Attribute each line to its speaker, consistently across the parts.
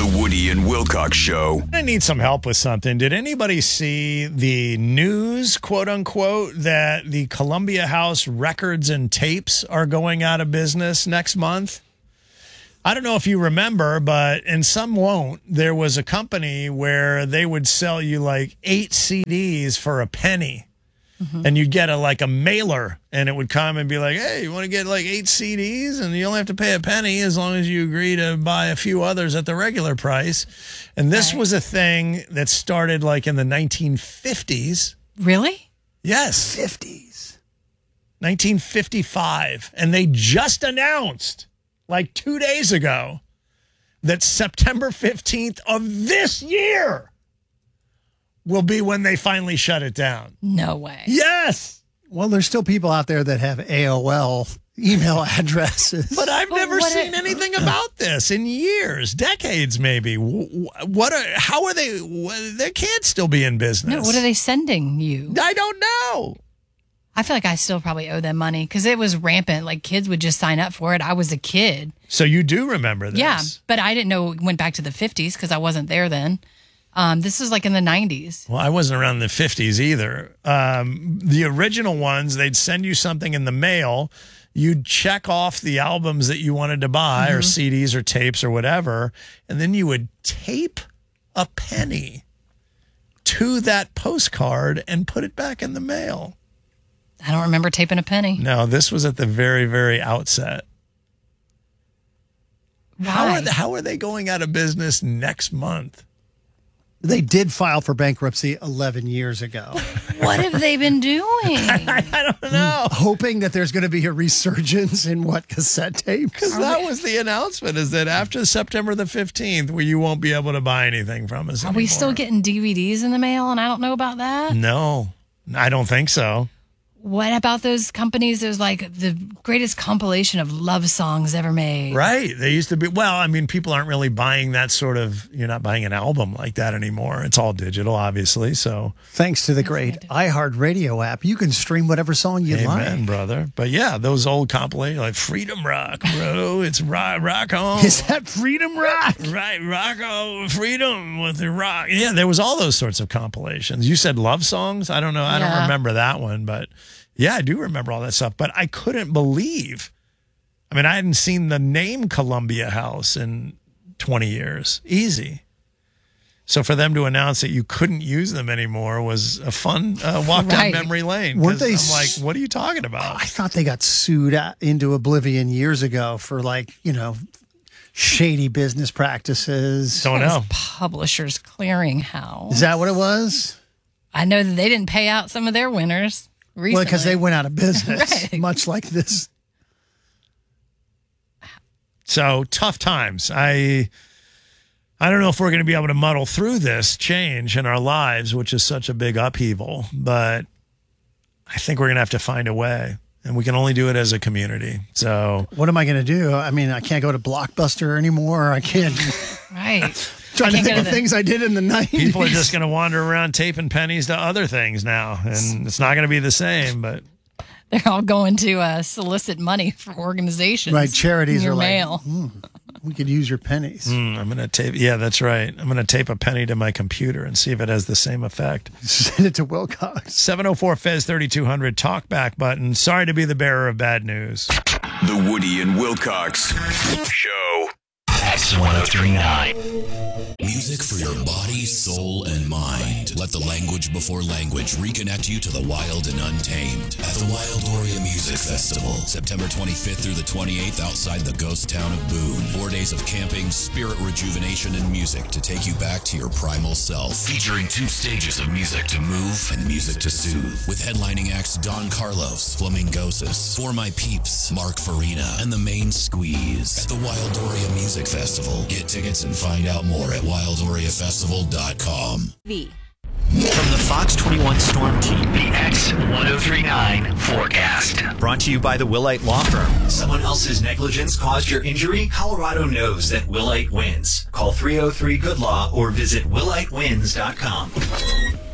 Speaker 1: The Woody and Wilcox Show.
Speaker 2: I need some help with something. Did anybody see the news, quote unquote, that the Columbia House records and tapes are going out of business next month? I don't know if you remember, but, and some won't, there was a company where they would sell you like 8 CDs for a penny. Mm-hmm. And you'd get a mailer, and it would come and be like, hey, you want to get like 8 CDs? And you only have to pay a penny as long as you agree to buy a few others at the regular price. And this was a thing that started like in the 1950s.
Speaker 3: Really?
Speaker 2: Yes.
Speaker 4: 50s.
Speaker 2: 1955. And they just announced like 2 days ago that September 15th of this year will be when they finally shut it down.
Speaker 3: No way.
Speaker 2: Yes.
Speaker 4: Well, there's still people out there that have AOL email addresses.
Speaker 2: But I've never seen anything about this in years, decades maybe. How are they? They can't still be in business.
Speaker 3: No, what are they sending you?
Speaker 2: I don't know.
Speaker 3: I feel like I still probably owe them money because it was rampant. Like kids would just sign up for it. I was a kid.
Speaker 2: So you do remember this?
Speaker 3: Yeah, but I didn't know it went back to the 50s because I wasn't there then. This was like in the 90s.
Speaker 2: Well, I wasn't around in the 50s either. The original ones, they'd send you something in the mail. You'd check off the albums that you wanted to buy or CDs or tapes or whatever. And then you would tape a penny to that postcard and put it back in the mail.
Speaker 3: I don't remember taping a penny.
Speaker 2: No, this was at the very, very outset.
Speaker 3: Why?
Speaker 2: How are they going out of business next month?
Speaker 4: They did file for bankruptcy 11 years ago.
Speaker 3: What have they been doing?
Speaker 2: I don't know.
Speaker 4: Hoping that there's going to be a resurgence in cassette tapes.
Speaker 2: Because that was the announcement, is that after September the 15th, you won't be able to buy anything from us
Speaker 3: Are
Speaker 2: anymore.
Speaker 3: we still getting DVDs in the mail and I don't know about that?
Speaker 2: No, I don't think so.
Speaker 3: What about those companies? There's like the greatest compilation of love songs ever made.
Speaker 2: Right. They used to be. Well, I mean, people aren't really buying that sort of, you're not buying an album like that anymore. It's all digital, obviously. So
Speaker 4: thanks to the great iHeartRadio app, you can stream whatever song you like.
Speaker 2: Amen, brother. But yeah, those old compilations like Freedom Rock, bro. It's rock on.
Speaker 4: Is that Freedom Rock?
Speaker 2: Right. Rock on freedom with the rock. Yeah, there was all those sorts of compilations. You said love songs? I don't know. I don't remember that one, but yeah, I do remember all that stuff, but I couldn't believe. I mean, I hadn't seen the name Columbia House in 20 years. Easy. So for them to announce that you couldn't use them anymore was a fun walk down memory lane.
Speaker 4: Weren't they?
Speaker 2: I'm like, what are you talking about?
Speaker 4: I thought they got sued into oblivion years ago for shady business practices.
Speaker 2: Don't know.
Speaker 3: Publishers Clearinghouse.
Speaker 4: Is that what it was?
Speaker 3: I know that they didn't pay out some of their winners. Recently.
Speaker 4: Well, because they went out of business,
Speaker 3: Right.
Speaker 4: much like this.
Speaker 2: So tough times. I don't know if we're going to be able to muddle through this change in our lives, which is such a big upheaval, but I think we're going to have to find a way, and we can only do it as a community. So
Speaker 4: what am I going to do? I mean, I can't go to Blockbuster anymore. I can't.
Speaker 3: Right.
Speaker 4: Trying to think of things I did in the 90s.
Speaker 2: People are just going to wander around taping pennies to other things now, and it's not going to be the same, but
Speaker 3: they're all going to solicit money for organizations.
Speaker 4: Right, charities
Speaker 3: in your
Speaker 4: are
Speaker 3: mail.
Speaker 4: We could use your pennies.
Speaker 2: I'm going to tape. Yeah, that's right. I'm going to tape a penny to my computer and see if it has the same effect.
Speaker 4: Send it to Wilcox.
Speaker 2: 704 Fez 3200 talkback button. Sorry to be the bearer of bad news.
Speaker 1: The Woody and Wilcox Show.
Speaker 5: X1039. Music for your body, soul, and mind. Let the language before language reconnect you to the wild and untamed at the Wildoria Music Festival, September 25th through the 28th outside the ghost town of Boone. 4 days of camping, spirit rejuvenation, and music to take you back to your primal self. Featuring 2 stages of music to move and music to soothe. With headlining acts Don Carlos, Flamingosis, For My Peeps, Mark Farina, and The Main Squeeze. At the Wildoria Music Festival. Get tickets and find out more at wildoriafestival.com.
Speaker 6: From the Fox 21 Storm Team, the X1039 forecast. Brought to you by the Willite Law Firm. Someone else's negligence caused your injury? Colorado knows that Willite wins. Call 303-GOOD-LAW or visit willitewins.com.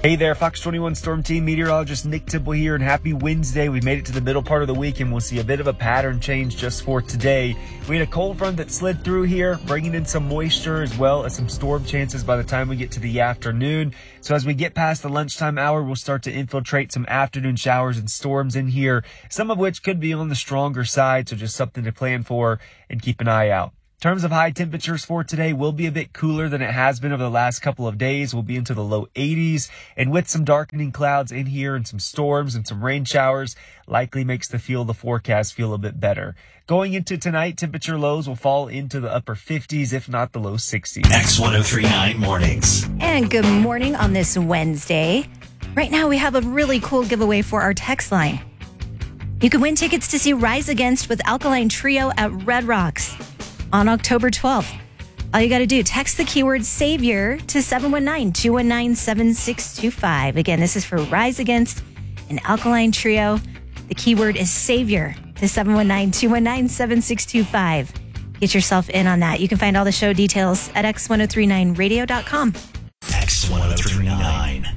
Speaker 7: Hey there, Fox 21 Storm Team meteorologist Nick Temple here, and happy Wednesday. We've made it to the middle part of the week, and we'll see a bit of a pattern change just for today. We had a cold front that slid through here, bringing in some moisture as well as some storm chances by the time we get to the afternoon. So as we get past the lunchtime hour, we'll start to infiltrate some afternoon showers and storms in here, some of which could be on the stronger side, so just something to plan for and keep an eye out. In terms of high temperatures for today, will be a bit cooler than it has been over the last couple of days. We'll be into the low 80s, and with some darkening clouds in here and some storms and some rain showers, likely makes the forecast feel a bit better. Going into tonight, temperature lows will fall into the upper 50s, if not the low 60s.
Speaker 6: X1039 Mornings.
Speaker 8: And good morning on this Wednesday. Right now, we have a really cool giveaway for our text line. You can win tickets to see Rise Against with Alkaline Trio at Red Rocks on October 12th. All you got to do, text the keyword SAVIOR to 719-219-7625. Again, this is for Rise Against and Alkaline Trio. The keyword is SAVIOR to 719-219-7625. Get yourself in on that. You can find all the show details at x1039radio.com.
Speaker 6: X1039.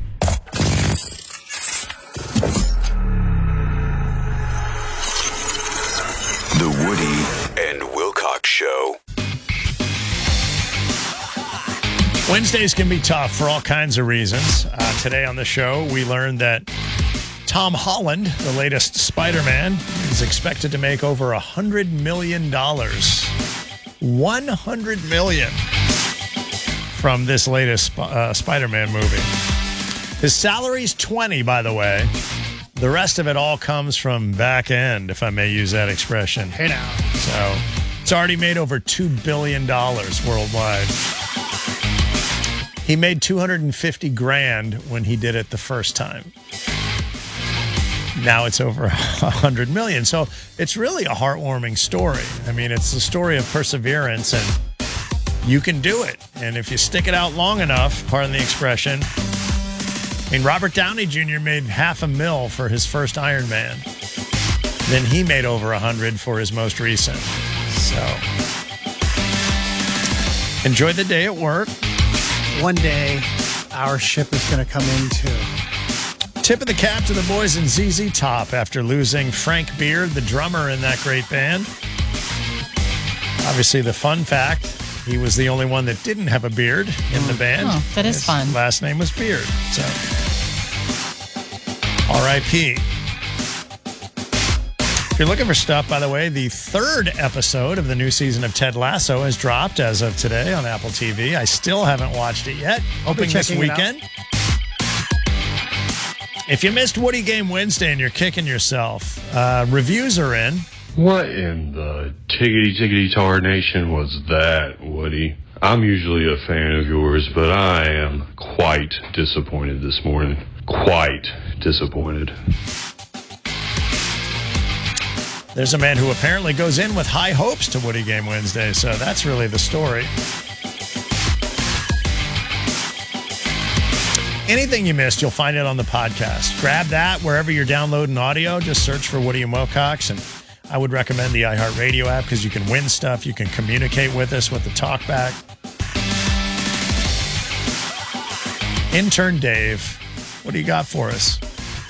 Speaker 1: The Woody and Wilcox Show.
Speaker 2: Wednesdays can be tough for all kinds of reasons. Today on the show, we learned that Tom Holland, the latest Spider-Man, is expected to make over $100 million. $100 million from this latest Spider-Man movie. His salary's $20, by the way. The rest of it all comes from back end, if I may use that expression.
Speaker 4: Hey now.
Speaker 2: So it's already made over $2 billion worldwide. He made $250,000 when he did it the first time. Now it's over $100 million. So it's really a heartwarming story. I mean, it's the story of perseverance, and you can do it. And if you stick it out long enough, pardon the expression. I mean, Robert Downey Jr. made $500,000 for his first Iron Man. Then he made over $100 for his most recent. So, enjoy the day at work.
Speaker 4: One day, our ship is going to come in too.
Speaker 2: Tip of the cap to the boys in ZZ Top after losing Frank Beard, the drummer in that great band. Obviously, the fun fact, he was the only one that didn't have a beard in the band.
Speaker 3: Oh, that is fun.
Speaker 2: His last name was Beard. So, R.I.P. If you're looking for stuff, by the way, the third episode of the new season of Ted Lasso has dropped as of today on Apple TV. I still haven't watched it yet. Hoping this weekend. If you missed Woody Game Wednesday and you're kicking yourself, reviews are in.
Speaker 9: What in the tickety tarnation was that, Woody? I'm usually a fan of yours, but I am quite disappointed this morning. Quite disappointed.
Speaker 2: There's a man who apparently goes in with high hopes to Woody Game Wednesday, so that's really the story. Anything you missed, you'll find it on the podcast. Grab that wherever you're downloading audio. Just search for Woody and Wilcox, and I would recommend the iHeartRadio app because you can win stuff. You can communicate with us with the talkback. Intern Dave, what do you got for us?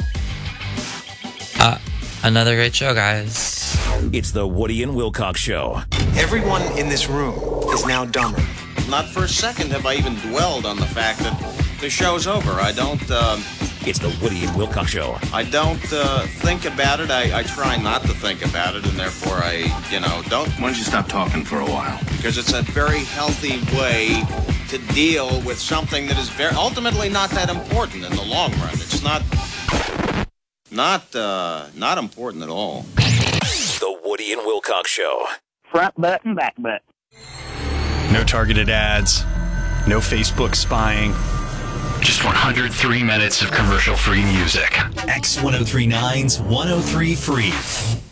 Speaker 10: Another great show, guys.
Speaker 11: It's the Woody and Wilcox Show.
Speaker 12: Everyone in this room is now dumber. Not for a second have I even dwelled on the fact that the show's over. I don't...
Speaker 11: It's the Woody and Wilcox Show.
Speaker 12: I don't think about it. I try not to think about it, and therefore I, don't.
Speaker 13: Why don't you stop talking for a while?
Speaker 12: Because it's a very healthy way to deal with something that is ultimately not that important in the long run. It's not important at all.
Speaker 11: The Woody and Wilcox Show.
Speaker 13: Front butt and back butt.
Speaker 6: No targeted ads. No Facebook spying. Just 103 minutes of commercial-free music. X1039's 103 Free.